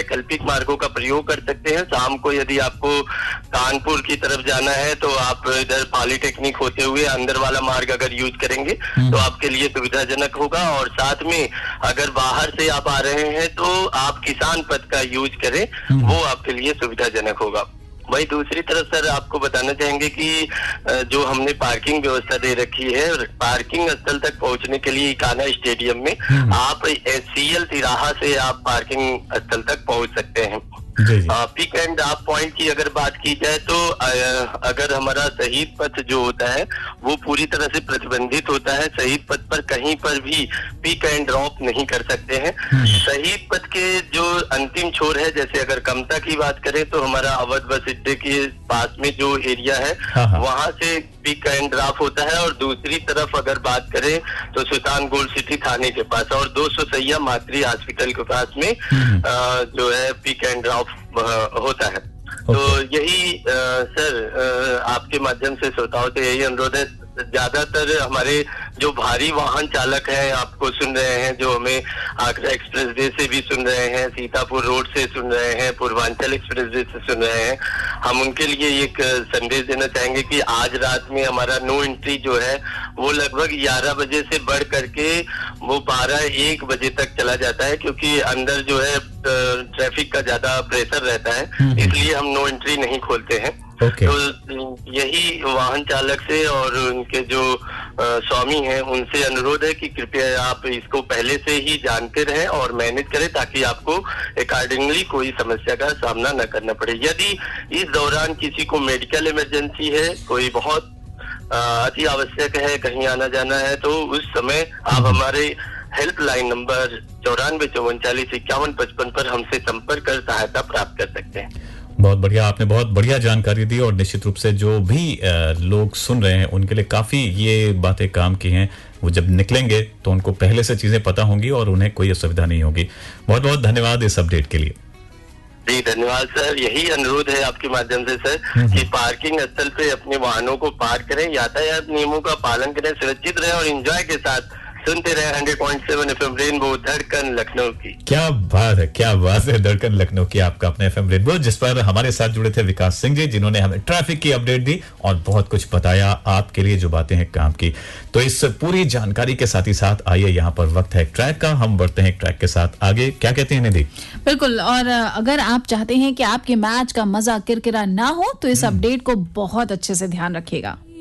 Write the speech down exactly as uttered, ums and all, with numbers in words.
वैकल्पिक मार्गों का प्रयोग कर सकते हैं। शाम को यदि आपको कानपुर की तरफ जाना है तो आप इधर पॉलिटेक्निक होते हुए अंदर वाला मार्ग अगर यूज करेंगे तो आपके लिए सुविधाजनक होगा। और साथ में अगर बाहर से आप आ रहे हैं तो आप किसान पथ का यूज करें, वो आपके लिए सुविधाजनक होगा। वही दूसरी तरफ सर आपको बताना चाहेंगे कि जो हमने पार्किंग व्यवस्था दे रखी है, पार्किंग स्थल तक पहुंचने के लिए इकाना स्टेडियम में आप सीएल तिराहा से आप पार्किंग स्थल तक पहुंच सकते हैं। पिक एंड ड्रॉप पॉइंट की अगर बात की जाए तो अगर हमारा शहीद पथ जो होता है वो पूरी तरह से प्रतिबंधित होता है। शहीद पथ पर कहीं पर भी पिक एंड ड्रॉप नहीं कर सकते हैं। शहीद पथ के जो अंतिम छोर है, जैसे अगर कमता की बात करें तो हमारा अवध बस अड्डे के पास में जो एरिया है वहां से पिक एंड ड्रॉप होता है। और दूसरी तरफ अगर बात करें तो सुल्तान गोल्ड सिटी थाने के पास और दो सौ सैया मातृ हॉस्पिटल के पास में आ, जो है पिक एंड ड्रॉप होता है। okay. तो यही आ, सर आ, आपके माध्यम से श्रोताओं से यही अनुरोध है, ज्यादातर हमारे जो भारी वाहन चालक हैं आपको सुन रहे हैं, जो हमें आगरा एक्सप्रेस वे से भी सुन रहे हैं, सीतापुर रोड से सुन रहे हैं, पूर्वांचल एक्सप्रेस वे से सुन रहे हैं, हम उनके लिए एक संदेश देना चाहेंगे कि आज रात में हमारा नो एंट्री जो है वो लगभग ग्यारह बजे से बढ़ करके वो बारह एक बजे तक चला जाता है, क्योंकि अंदर जो है ट्रैफिक का ज्यादा प्रेशर रहता है, इसलिए हम नो एंट्री नहीं खोलते हैं। Okay. तो यही वाहन चालक से और उनके जो स्वामी हैं उनसे अनुरोध है कि कृपया आप इसको पहले से ही जानते रहें और मैनेज करें, ताकि आपको अकॉर्डिंगली कोई समस्या का सामना न करना पड़े। यदि इस दौरान किसी को मेडिकल इमरजेंसी है, कोई बहुत अति आवश्यक है, कहीं आना जाना है, तो उस समय आप हमारे हेल्पलाइन नंबर चौरानवे चौवन चालीस इक्यावन पचपन पर हमसे संपर्क कर सहायता प्राप्त कर सकते हैं। बहुत बढ़िया, आपने बहुत बढ़िया जानकारी दी और निश्चित रूप से जो भी लोग सुन रहे हैं उनके लिए काफी ये बातें काम की हैं। वो जब निकलेंगे तो उनको पहले से चीजें पता होंगी और उन्हें कोई असुविधा नहीं होगी। बहुत बहुत धन्यवाद इस अपडेट के लिए। जी धन्यवाद सर, यही अनुरोध है आपके माध्यम से सर कि पार्किंग स्थल पे अपने वाहनों को पार्क करें, यातायात नियमों का पालन करें, सुरक्षित रहें और एंजॉय के साथ सुनते रहे hundred point seven FM rainbow धड़कन लखनऊ की। क्या बात है, क्या बात है, धड़कन लखनऊ की आपका अपने एफएम रेनबो, जिस पर हमारे साथ जुड़े थे विकास सिंह जी, जिन्होंने हमें ट्रैफिक की अपडेट दी और बहुत कुछ बताया आपके लिए जो बातें हैं काम की। तो इस पूरी जानकारी के साथ ही साथ आइए यहाँ पर वक्त है ट्रैक का, हम बढ़ते हैं ट्रैक के साथ आगे। क्या कहते हैं निधि? बिल्कुल, और अगर आप चाहते हैं कि आपके मैच का मजा किरकिरा ना हो तो इस अपडेट को बहुत अच्छे से ध्यान रखिएगा।